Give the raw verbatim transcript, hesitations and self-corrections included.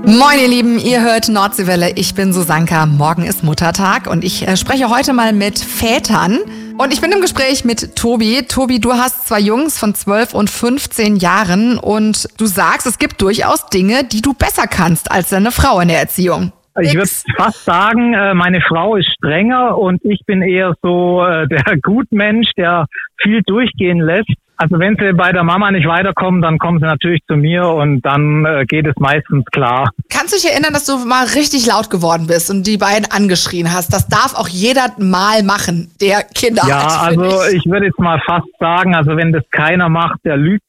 Moin ihr Lieben, ihr hört Nordseewelle, ich bin Susanka, morgen ist Muttertag und ich äh, spreche heute mal mit Vätern und ich bin im Gespräch mit Tobi. Tobi, du hast zwei Jungs von zwölf und fünfzehn Jahren und du sagst, es gibt durchaus Dinge, die du besser kannst als deine Frau in der Erziehung. Ich würde fast sagen, meine Frau ist strenger und ich bin eher so der Gutmensch, der viel durchgehen lässt. Also wenn sie bei der Mama nicht weiterkommen, dann kommen sie natürlich zu mir und dann geht es meistens klar. Kannst du dich erinnern, dass du mal richtig laut geworden bist und die beiden angeschrien hast? Das darf auch jeder mal machen, der Kinder ja, hat. Ja, also ich. ich würde jetzt mal fast sagen, also wenn das keiner macht, der lügt